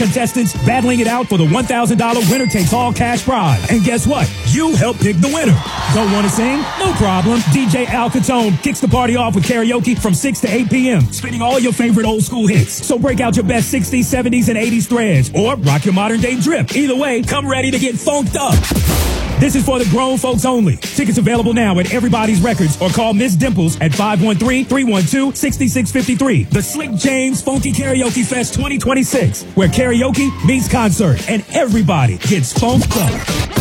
Contestants battling it out for the $1,000 winner-takes-all cash prize. And guess what? You help pick the winner. Don't want to sing? No problem. DJ Al Catone kicks the party off with karaoke from 6 to 8 p.m., spinning all your favorite old school hits. So break out your best 60s, 70s, and 80s threads, or rock your modern-day drip. Either way, come ready to get funked up. This is for the grown folks only. Tickets available now at Everybody's Records or call Miss Dimples at 513-312-6653. The Slick James Funky Karaoke Fest 2026, where karaoke meets concert and everybody gets funked up.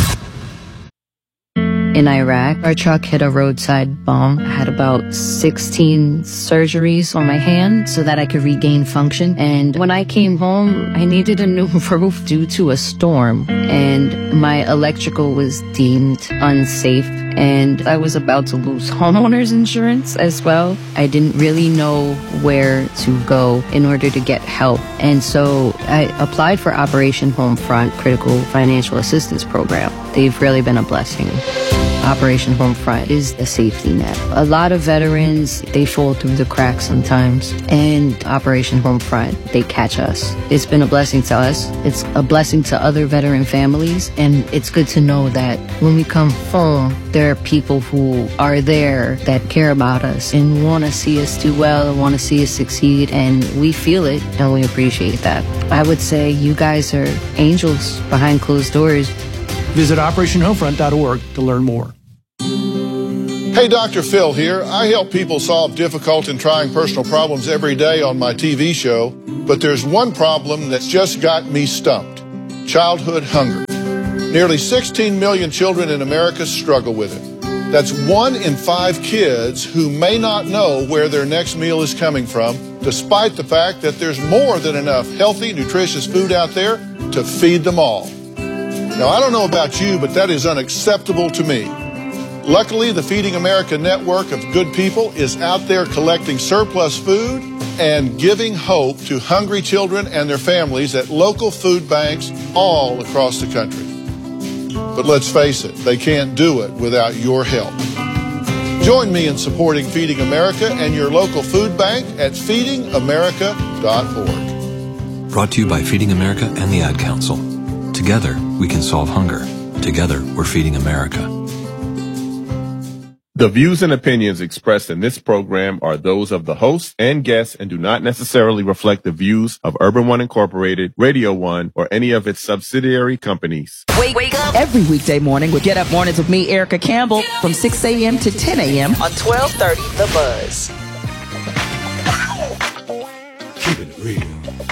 In Iraq, our truck hit a roadside bomb. I had about 16 surgeries on my hand so that I could regain function. And when I came home, I needed a new roof due to a storm. And my electrical was deemed unsafe. And I was about to lose homeowner's insurance as well. I didn't really know where to go in order to get help. And so I applied for Operation Homefront Critical Financial Assistance Program. They've really been a blessing. Operation Homefront is a safety net. A lot of veterans, they fall through the cracks sometimes, and Operation Homefront, they catch us. It's been a blessing to us. It's a blessing to other veteran families, and it's good to know that when we come home, there are people who are there that care about us and want to see us do well, want to see us succeed, and we feel it, and we appreciate that. I would say you guys are angels behind closed doors. Visit OperationHomefront.org to learn more. Hey, Dr. Phil here. I help people solve difficult and trying personal problems every day on my TV show, but there's one problem that's just got me stumped: childhood hunger. Nearly 16 million children in America struggle with it. That's 1 in 5 kids who may not know where their next meal is coming from, despite the fact that there's more than enough healthy, nutritious food out there to feed them all. Now, I don't know about you, but that is unacceptable to me. Luckily, the Feeding America network of good people is out there collecting surplus food and giving hope to hungry children and their families at local food banks all across the country. But let's face it, they can't do it without your help. Join me in supporting Feeding America and your local food bank at feedingamerica.org. Brought to you by Feeding America and the Ad Council. Together, we can solve hunger. Together, we're feeding America. The views and opinions expressed in this program are those of the host and guests and do not necessarily reflect the views of Urban One Incorporated, Radio One, or any of its subsidiary companies. Wake up every weekday morning with Get Up Mornings with me, Erica Campbell, from 6 a.m. to 10 a.m. on 1230 The Buzz. Keeping it real.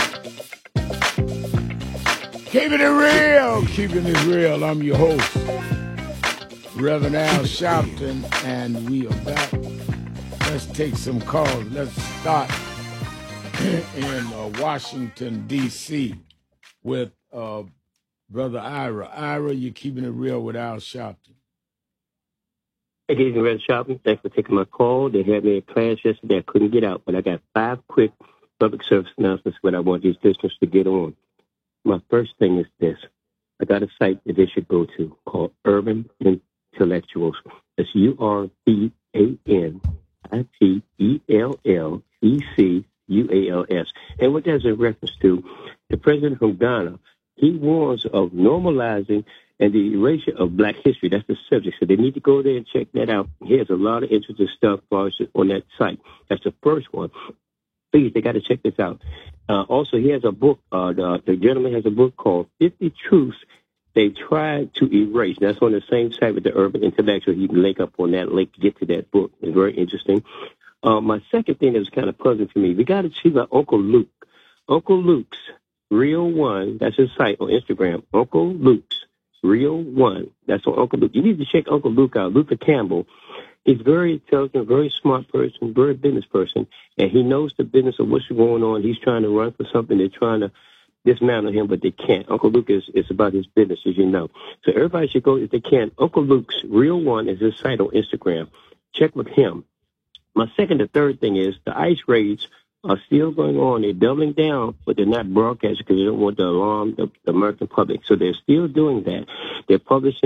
Keeping it real. Keeping it real. I'm your host, Reverend Al Sharpton, and we are back. Let's take some calls. Let's start in Washington, D.C. with Brother Ira. Ira, you're keeping it real with Al Sharpton. Hey, good evening, Reverend Sharpton. Thanks for taking my call. They had me in class yesterday. I couldn't get out, but I got 5 quick public service announcements that I want these listeners to get on. My first thing is this. I got a site that they should go to called Urban Intellectuals. That's URBANITELLECCUALS. And what that's in reference to, the president from Ghana, he warns of normalizing and the erasure of Black history. That's the subject. So they need to go there and check that out. He has a lot of interesting stuff on that site. That's the first one. Please, they got to check this out. Also, he has a book. The gentleman has a book called 50 Truths They Tried to Erase. That's on the same site with the Urban Intellectual. You can link up on that link to get to that book. It's very interesting. My second thing that was kind of puzzling to me, we got to see about Uncle Luke. Uncle Luke's Real One, that's his site on Instagram. Uncle Luke's Real One. That's on Uncle Luke. You need to check Uncle Luke out, Luther Campbell. He's very intelligent, very smart person, very business person, and he knows the business of what's going on. He's trying to run for something. They're trying to dismantle him, but they can't. Uncle Luke is about his business, as you know. So everybody should go if they can. Uncle Luke's Real One is his site on Instagram. Check with him. My second and third thing is the ICE raids are still going on. They're doubling down, but they're not broadcasting because they don't want to alarm the American public. So they're still doing that. They're publishing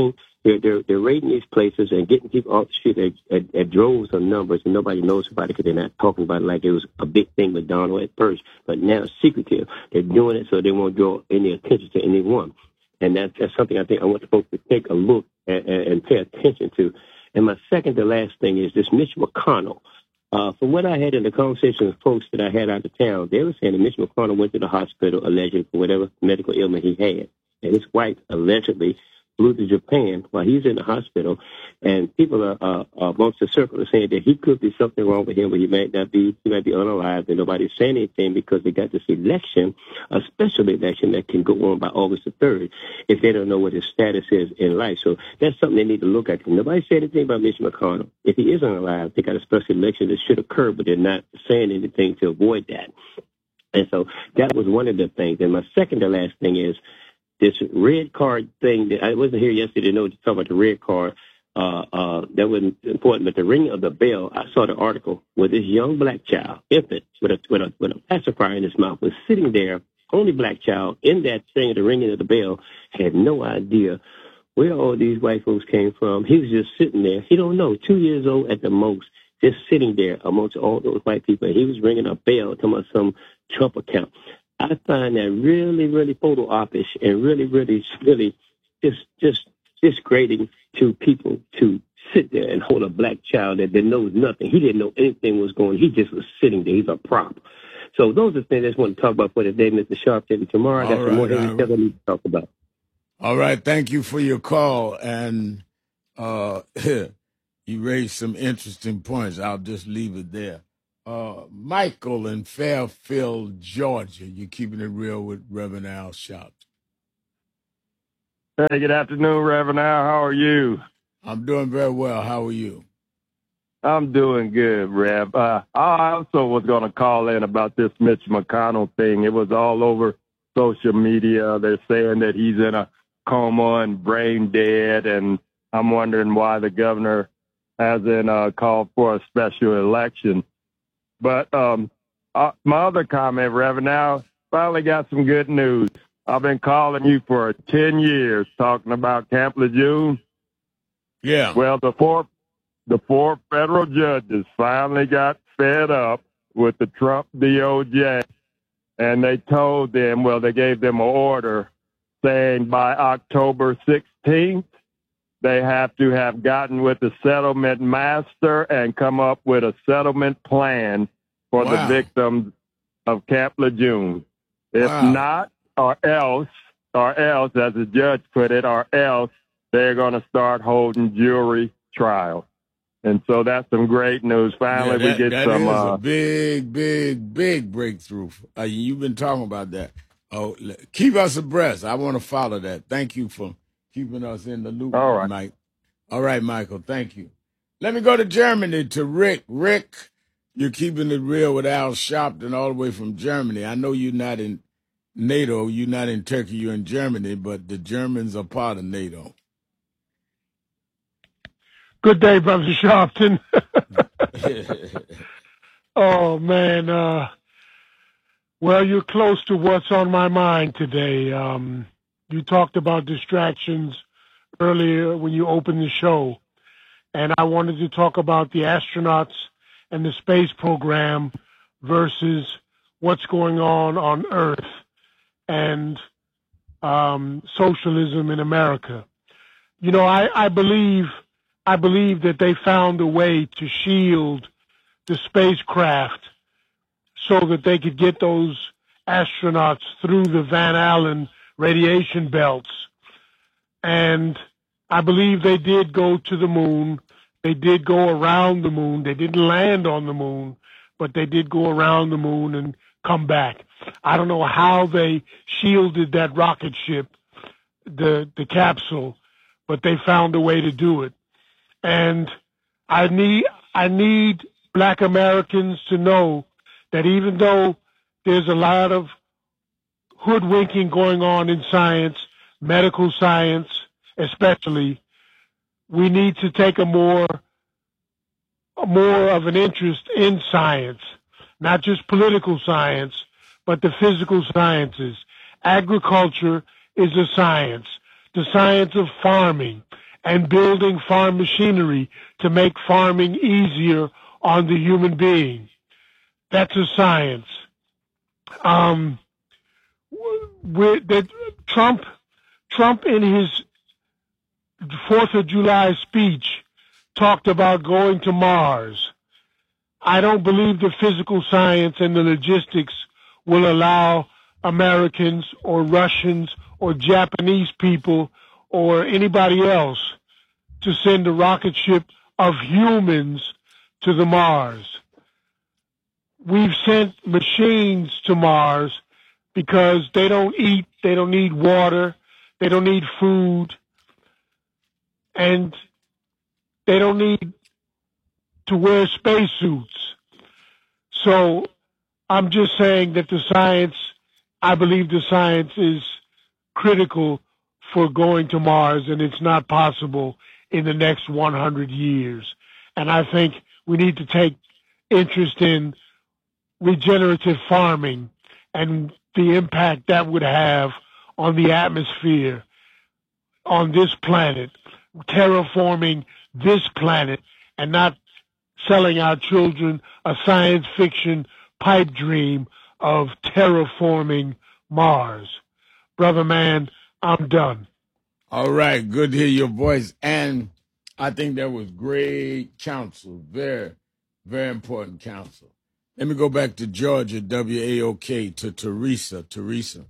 They're raiding these places and getting people off the street at droves of numbers, and nobody knows about it because they're not talking about it like it was a big thing with Donald at first. But now it's secretive. They're doing it so they won't draw any attention to anyone. And that's something I think I want the folks to take a look at and pay attention to. And my second to last thing is this Mitch McConnell. From what I had in the conversation with folks that I had out of town, they were saying that Mitch McConnell went to the hospital allegedly for whatever medical ailment he had. And his wife allegedly flew to Japan while he's in the hospital. And people are amongst the circle are saying that he could be something wrong with him, but he might be unalived, and nobody's saying anything because they got this election, a special election that can go on by August the 3rd if they don't know what his status is in life. So that's something they need to look at. Nobody said anything about Mitch McConnell. If he is unalived, they got a special election that should occur, but they're not saying anything to avoid that. And so that was one of the things. And my second to last thing is this red card thing that I wasn't here yesterday to know to talk about the red card. That wasn't important, but the ringing of the bell, I saw the article where this young black child, infant, with a pacifier in his mouth, was sitting there, only black child, in that thing of the ringing of the bell, had no idea where all these white folks came from. He was just sitting there. He don't know, 2 years old at the most, just sitting there amongst all those white people. And he was ringing a bell talking about some Trump account. I find that really, really photo opish and really, really, really just disgrading to people to sit there and hold a black child that knows nothing. He didn't know anything was going on. He just was sitting there. He's a prop. So those are things I just want to talk about for today, Mr. Sharpton. Tomorrow I got some more things I need to talk about. All right. Thank you for your call. And you raised some interesting points. I'll just leave it there. Michael in Fairfield, Georgia. You're keeping it real with Reverend Al Sharpton. Hey, good afternoon, Reverend Al. How are you? I'm doing very well. How are you? I'm doing good, Rev. I also was going to call in about this Mitch McConnell thing. It was all over social media. They're saying that he's in a coma and brain dead, and I'm wondering why the governor hasn't called for a special election. But my other comment, Reverend Al, finally got some good news. I've been calling you for 10 years talking about Camp Lejeune. Yeah. Well, the four federal judges finally got fed up with the Trump DOJ, and they told them, well, they gave them an order saying by October 16th, they have to have gotten with the settlement master and come up with a settlement plan for the victims of Camp Lejeune. If not, or else, as the judge put it, or else they're going to start holding jury trials. And so that's some great news. Finally, we get that some. That is a big breakthrough. You've been talking about that. Oh, keep us abreast. I want to follow that. Thank you for keeping us in the loop, all right, Mike. All right, Michael. Thank you. Let me go to Germany to Rick. Rick, you're keeping it real with Al Sharpton all the way from Germany. I know you're not in NATO. You're not in Turkey. You're in Germany, but the Germans are part of NATO. Good day, Brother Sharpton. Oh, man. Well, you're close to what's on my mind today. You talked about distractions earlier when you opened the show, and I wanted to talk about the astronauts and the space program versus what's going on Earth and socialism in America. You know, I believe that they found a way to shield the spacecraft so that they could get those astronauts through the Van Allen radiation belts. And I believe they did go to the moon. They did go around the moon. They didn't land on the moon, but they did go around the moon and come back. I don't know how they shielded that rocket ship, the capsule, but they found a way to do it. And I need Black Americans to know that even though there's a lot of hoodwinking going on in science, medical science especially, we need to take a more of an interest in science, not just political science, but the physical sciences. Agriculture is a science, the science of farming. and building farm machinery to make farming easier on the human being. That's a science. Trump in his 4th of July speech talked about going to Mars. I don't believe the physical science and the logistics will allow Americans or Russians or Japanese people or anybody else to send a rocket ship of humans to the Mars. We've sent machines to Mars because they don't eat, they don't need water, they don't need food, and they don't need to wear spacesuits. So I'm just saying that the science, I believe the science is critical for going to Mars, and it's not possible in the next 100 years. And I think we need to take interest in regenerative farming and the impact that would have on the atmosphere on this planet, terraforming this planet, and not selling our children a science fiction pipe dream of terraforming Mars. Brother man, I'm done. All right, good to hear your voice. And I think that was great counsel, very, very important counsel. Let me go back to Georgia, WAOK, to Teresa. Teresa.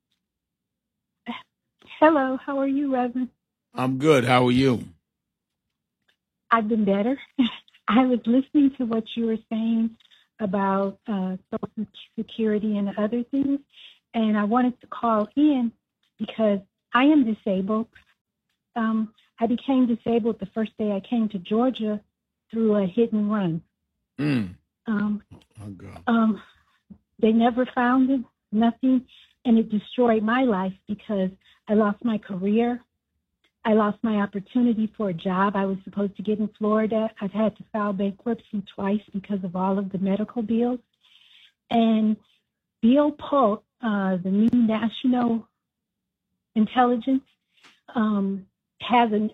Hello, how are you, Reverend? I'm good. How are you? I've been better. I was listening to what you were saying about Social Security and other things, and I wanted to call in because I am disabled. I became disabled the first day I came to Georgia through a hit and run. They never found it, nothing, and it destroyed my life because I lost my career. I lost my opportunity for a job I was supposed to get in Florida. I've had to file bankruptcy twice because of all of the medical bills. And Bill Polk, the new national intelligence, has an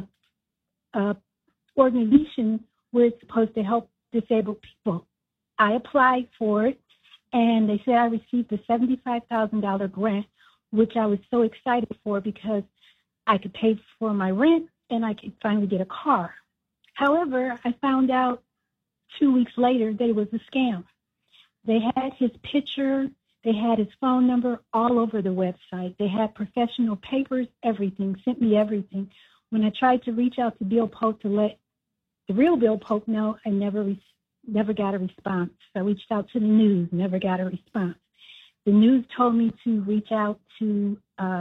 organization where it's supposed to help disabled people. I applied for it, and they said I received a $75,000 grant, which I was so excited for because I could pay for my rent and I could finally get a car. However, I found out 2 weeks later that it was a scam. They had his picture, they had his phone number all over the website. They had professional papers, everything, sent me everything. When I tried to reach out to Bill Polk to let the real Bill Polk know, I never got a response. I reached out to the news, never got a response. The news told me to reach out to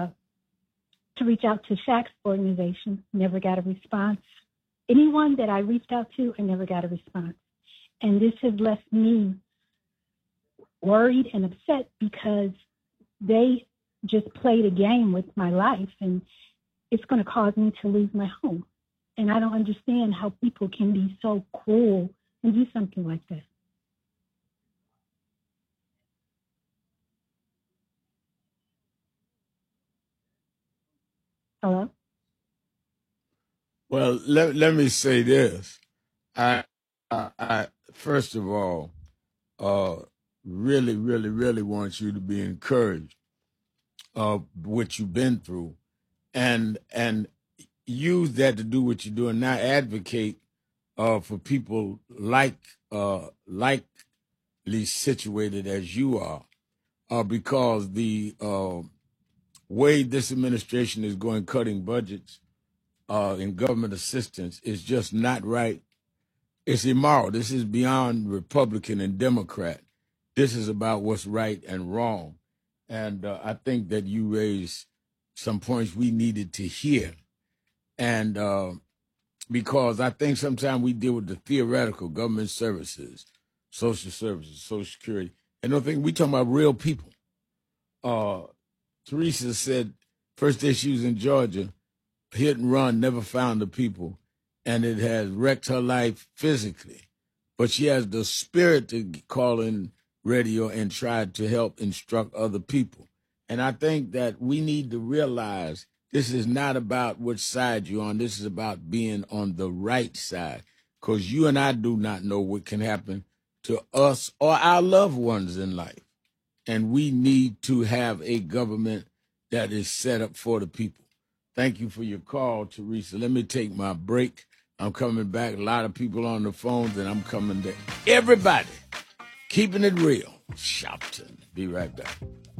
Shaq's organization, never got a response. Anyone that I reached out to, I never got a response. And this has left me worried and upset because they just played a game with my life, and it's going to cause me to lose my home. And I don't understand how people can be so cruel and do something like that. Hello? Well, let me say this. I first of all, really, really, really want you to be encouraged of what you've been through, and use that to do what you're doing now. Advocate for people likely situated as you are, because the way this administration is going, cutting budgets in government assistance, is just not right. It's immoral. This is beyond Republican and Democrat. This is about what's right and wrong. And I think that you raised some points we needed to hear. And because I think sometimes we deal with the theoretical, government services, social services, Social Security, and don't think we talking about real people. Teresa said first day she was in Georgia, hit and run, never found the people, and it has wrecked her life physically. But she has the spirit to call in radio and try to help instruct other people. And I think that we need to realize This is not about which side you're on. This is about being on the right side, because you and I do not know what can happen to us or our loved ones in life. And we need to have a government that is set up for the people. Thank you for your call, Teresa. Let me take my break. I'm coming back. A lot of people on the phones, and I'm coming to everybody. Keeping it real. Shopton. Be right back.